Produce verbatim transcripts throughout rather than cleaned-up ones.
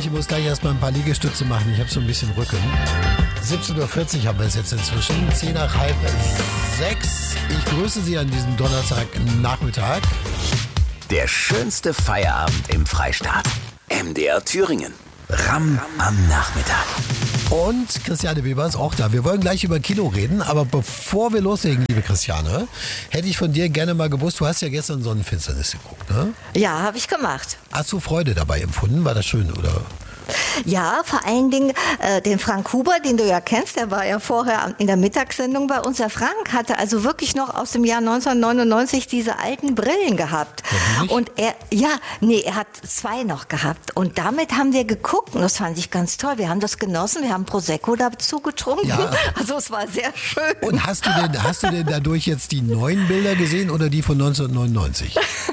ich muss gleich erstmal ein paar Liegestütze machen. Ich habe so ein bisschen Rücken. siebzehn Uhr vierzig haben wir es jetzt inzwischen. zehn nach halb sechs. Ich grüße Sie an diesem Donnerstagnachmittag. Der schönste Feierabend im Freistaat. M D R Thüringen. Ram am Nachmittag. Und Christiane Weber ist auch da. Wir wollen gleich über Kino reden, aber bevor wir loslegen, liebe Christiane, hätte ich von dir gerne mal gewusst, du hast ja gestern Sonnenfinsternis geguckt, ne? Ja, habe ich gemacht. Hast du Freude dabei empfunden? War das schön, oder? Ja, vor allen Dingen äh, den Frank Huber, den du ja kennst, der war ja vorher in der Mittagssendung bei uns. Der Frank hatte also wirklich noch aus dem Jahr neunzehnhundertneunundneunzig diese alten Brillen gehabt. Ja, und er, ja, nee, er hat zwei noch gehabt. Und damit haben wir geguckt und das fand ich ganz toll. Wir haben das genossen, wir haben Prosecco dazu getrunken. Ja. Also es war sehr schön. Und hast du denn, hast du denn dadurch jetzt die neuen Bilder gesehen oder die von neunzehnhundertneunundneunzig?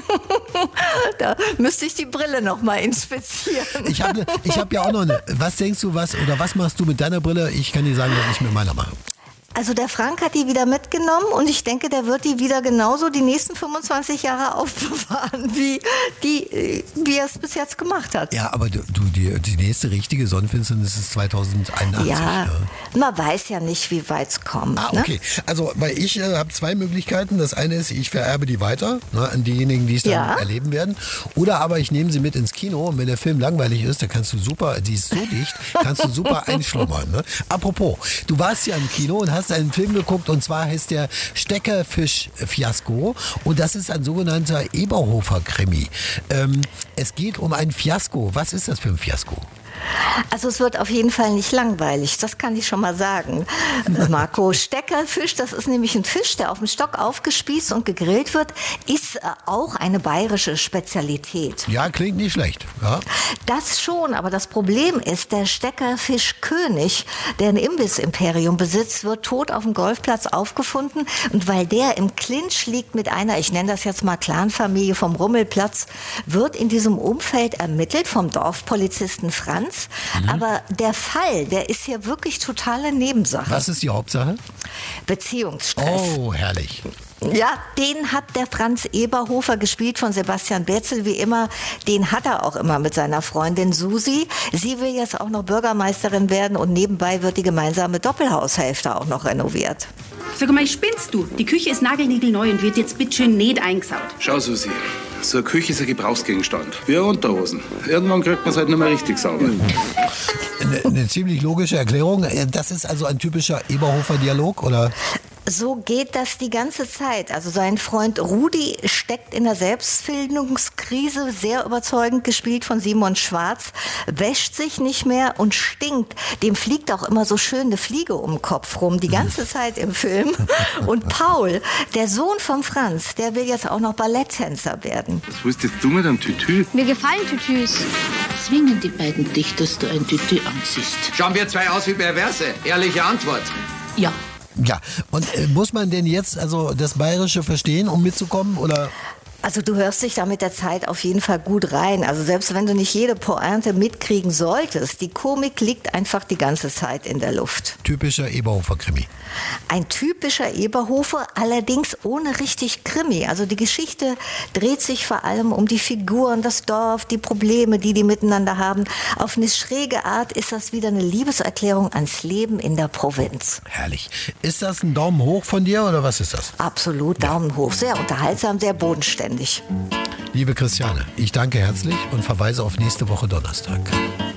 Da müsste ich die Brille noch mal inspizieren. Ich habe ich hab ja auch noch eine. Was denkst du, was oder was machst du mit deiner Brille? Ich kann dir sagen, was ich mit meiner mache. Also der Frank hat die wieder mitgenommen und ich denke, der wird die wieder genauso die nächsten fünfundzwanzig Jahre aufbewahren, wie, die, wie er es bis jetzt gemacht hat. Ja, aber du, du die, die nächste richtige Sonnenfinsternis ist zweitausendeinundachtzig. Ja, ne? Man weiß ja nicht, wie weit es kommt. Ah, okay. Ne? Also, weil ich äh, habe zwei Möglichkeiten. Das eine ist, ich vererbe die weiter, ne, an diejenigen, die es dann ja. erleben werden. Oder aber ich nehme sie mit ins Kino und wenn der Film langweilig ist, dann kannst du super, die ist so dicht, kannst du super einschlummern. Ne? Apropos, du warst ja im Kino und hast einen Film geguckt und zwar heißt der Steckerfisch-Fiasko und das ist ein sogenannter Eberhofer-Krimi. Ähm, es geht um ein Fiasko. Was ist das für ein Fiasko? Also es wird auf jeden Fall nicht langweilig, das kann ich schon mal sagen. Marco, Steckerfisch, das ist nämlich ein Fisch, der auf dem Stock aufgespießt und gegrillt wird, ist auch eine bayerische Spezialität. Ja, klingt nicht schlecht. Ja. Das schon, aber das Problem ist, der Steckerfischkönig, der ein Imbiss-Imperium besitzt, wird tot auf dem Golfplatz aufgefunden und weil der im Clinch liegt mit einer, ich nenne das jetzt mal Clanfamilie vom Rummelplatz, wird in diesem Umfeld ermittelt vom Dorfpolizisten Franz. Mhm. Aber der Fall, der ist hier wirklich totale Nebensache. Was ist die Hauptsache? Beziehungsstress. Oh, herrlich. Ja, den hat der Franz Eberhofer gespielt von Sebastian Betzel, wie immer. Den hat er auch immer mit seiner Freundin Susi. Sie will jetzt auch noch Bürgermeisterin werden und nebenbei wird die gemeinsame Doppelhaushälfte auch noch renoviert. Sag mal, spinnst du? Die Küche ist nagelniegelneu und wird jetzt bitteschön nicht eingesaut. Schau, Susi. So eine Küche ist ein Gebrauchsgegenstand. Wie eine Unterhosen. Irgendwann kriegt man es halt nicht mehr richtig sauber. Eine, eine ziemlich logische Erklärung. Das ist also ein typischer Eberhofer-Dialog, oder? So geht das die ganze Zeit. Also sein Freund Rudi steckt in der Selbstfindungskrise, sehr überzeugend gespielt von Simon Schwarz, wäscht sich nicht mehr und stinkt. Dem fliegt auch immer so schön eine Fliege um den Kopf rum, die ganze Zeit im Film. Und Paul, der Sohn von Franz, der will jetzt auch noch Balletttänzer werden. Was willst jetzt du mit einem Tütü? Mir gefallen Tütüs. Zwingen die beiden dich, dass du ein Tütü anziehst? Schauen wir zwei aus wie Perverse. Ehrliche Antwort. Ja. Ja, und äh, muss man denn jetzt also das Bayerische verstehen, um mitzukommen, oder? Also du hörst dich da mit der Zeit auf jeden Fall gut rein. Also selbst wenn du nicht jede Pointe mitkriegen solltest, die Komik liegt einfach die ganze Zeit in der Luft. Typischer Eberhofer-Krimi. Ein typischer Eberhofer, allerdings ohne richtig Krimi. Also die Geschichte dreht sich vor allem um die Figuren, das Dorf, die Probleme, die die miteinander haben. Auf eine schräge Art ist das wieder eine Liebeserklärung ans Leben in der Provinz. Herrlich. Ist das ein Daumen hoch von dir oder was ist das? Absolut, Daumen hoch. Sehr unterhaltsam, sehr bodenständig. Liebe Christiane, ich danke herzlich und verweise auf nächste Woche Donnerstag.